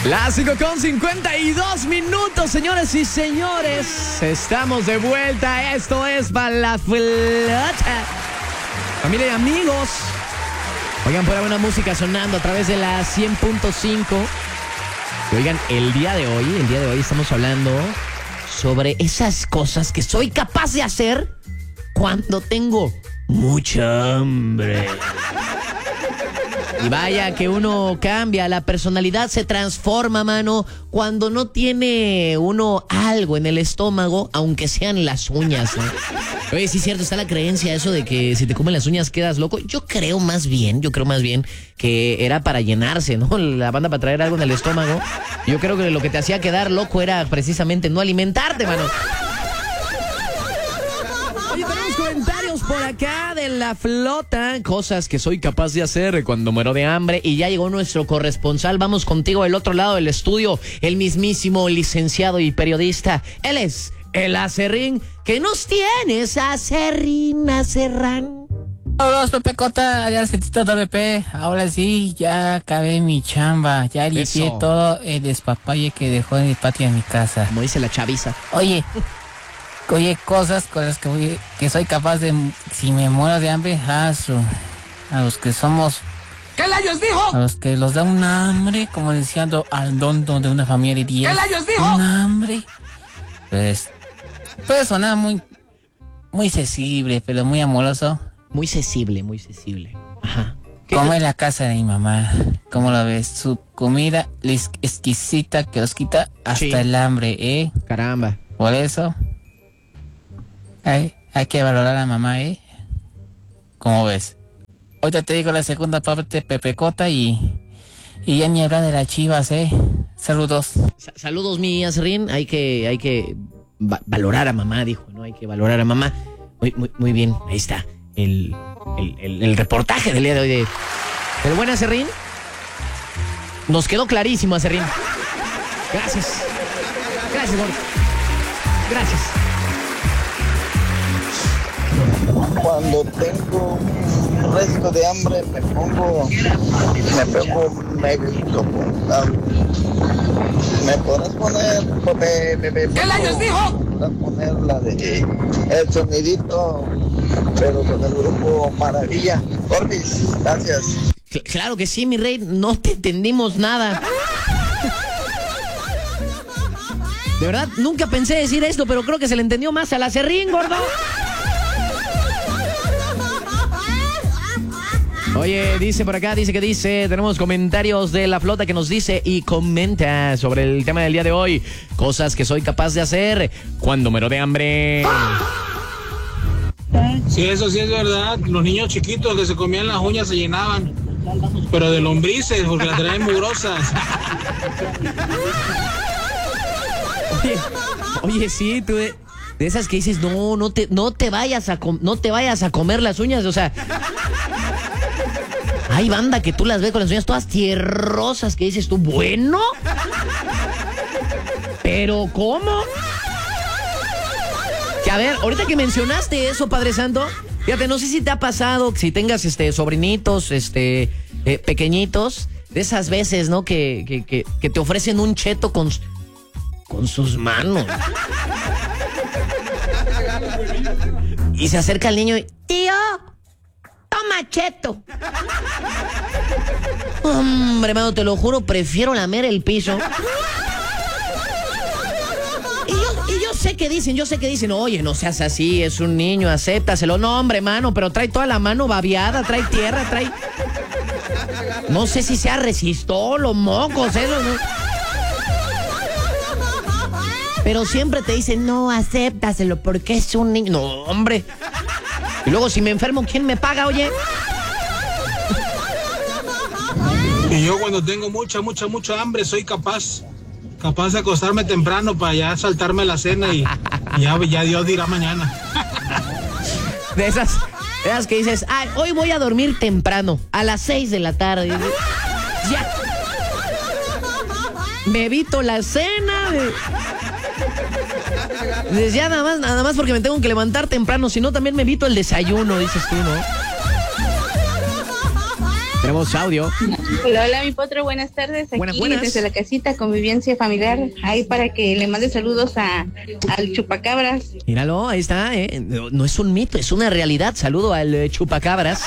Las 5:52, señores y señores. Estamos de vuelta. Esto es La Flota. Familia y amigos. Oigan, por ahí una música sonando a través de la 100.5. Oigan, el día de hoy estamos hablando sobre esas cosas que soy capaz de hacer cuando tengo mucha hambre. Y vaya que uno cambia, la personalidad se transforma, mano, cuando no tiene uno algo en el estómago, aunque sean las uñas, ¿no? Oye, sí es cierto, está la creencia eso de que si te comen las uñas quedas loco. Yo creo más bien que era para llenarse, ¿no? La banda para traer algo en el estómago. Yo creo que lo que te hacía quedar loco era precisamente no alimentarte, mano. Oye, tenemos comentarios por acá de La Flota, cosas que soy capaz de hacer cuando muero de hambre. Y ya llegó nuestro corresponsal, vamos contigo del otro lado del estudio, el mismísimo licenciado y periodista. Él es el Acerrín. ¿Qué nos tienes, Acerrín, Acerrán? Hola, Pepe Cota, ya WP. Ahora sí, ya acabé mi chamba, ya limpié todo el despapalle que dejó en el patio de mi casa. Como dice la chaviza. Oye, cosas que soy capaz de, si me muero de hambre, a los que somos... ¿Qué layos dijo? A los que los da un hambre, como decía al don de una familia de 10. ¿Qué layos dijo? Un hambre. Pues, puede sonar muy sensible, pero muy amoroso. Muy sensible. Ajá. Come en la casa de mi mamá. ¿Cómo lo ves? Su comida es exquisita que os quita hasta el hambre, ¿eh? Caramba. Por eso... hay que valorar a mamá, ¿eh? ¿Cómo ves? Ahorita te digo la segunda parte, Pepe Cota, y ya ni hablar de las Chivas, ¿eh? Saludos. Saludos, mi Acerrín. Hay que valorar a mamá, dijo, ¿no? Hay que valorar a mamá. Muy bien, ahí está. El reportaje del día de hoy del buen Acerrín. Nos quedó clarísimo, Acerrín. Gracias, Jorge. Gracias. Cuando tengo un resto de hambre me pongo medio insoportable. ¿Me podrás poner? ¿Qué layos dijo? ¿Podrás poner la de el sonidito, pero con el grupo Maravilla? Orbis, gracias. Claro que sí, mi rey, no te entendimos nada. De verdad, nunca pensé decir esto, pero creo que se le entendió más al Acerrín, gordo. Oye, dice por acá, tenemos comentarios de La Flota que nos dice y comenta sobre el tema del día de hoy. Cosas que soy capaz de hacer cuando muero de hambre. Sí, eso sí es verdad. Los niños chiquitos que se comían las uñas se llenaban, pero de lombrices, porque las traen mugrosas. Oye, sí, tú de esas que dices, no te vayas a comer las uñas, o sea... Hay banda que tú las ves con las uñas todas tierrosas que dices tú, bueno, pero ¿cómo? Que a ver, ahorita que mencionaste eso, Padre Santo, fíjate, no sé si te ha pasado, si tengas sobrinitos, pequeñitos, de esas veces, ¿no? Que te ofrecen un cheto con sus manos. Y se acerca el niño y, tío, toma cheto. Hombre, mano, te lo juro, prefiero lamer el piso. Y yo sé que dicen, oye, no seas así, es un niño, acéptaselo. No, hombre, mano, pero trae toda la mano babeada, trae tierra, trae... No sé si sea resistol o mocos, eso, ¿no? Pero siempre te dicen, no, acéptaselo, porque es un niño. No, hombre. Y luego, si me enfermo, ¿quién me paga, oye? Y yo cuando tengo mucha hambre soy capaz de acostarme temprano para ya saltarme la cena y ya Dios dirá mañana. De esas que dices, ay, hoy voy a dormir temprano, a las 6 de la tarde. Ya. Me evito la cena. Dices, ya nada más porque me tengo que levantar temprano, si no también me evito el desayuno, dices tú, ¿no? Tenemos audio. Hola, mi potro, buenas tardes. Aquí Buenas. desde la casita, convivencia familiar. Ahí para que le mande saludos al chupacabras. Míralo, ahí está, No es un mito, es una realidad. Saludo al chupacabras.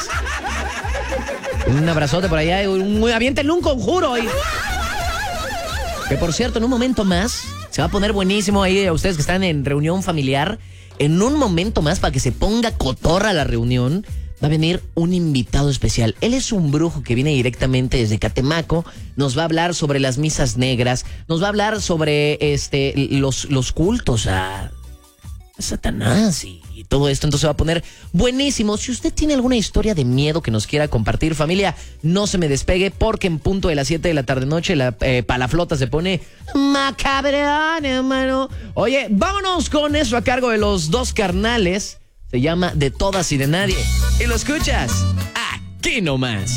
Un abrazote por allá. Aviéntenle un conjuro ahí. Que por cierto, en un momento más, se va a poner buenísimo ahí a ustedes que están en reunión familiar. En un momento más, para que se ponga cotorra la reunión, va a venir un invitado especial. Él es un brujo que viene directamente desde Catemaco. Nos va a hablar sobre las misas negras. Nos va a hablar sobre los cultos a Satanás y todo esto. Entonces va a poner buenísimo. Si usted tiene alguna historia de miedo que nos quiera compartir, familia, no se me despegue, porque en punto de las 7 de la tarde-noche la palaflota se pone macabrón, hermano. Oye, vámonos con eso a cargo de los dos carnales. Se llama De Todas y de Nadie. Y lo escuchas aquí nomás.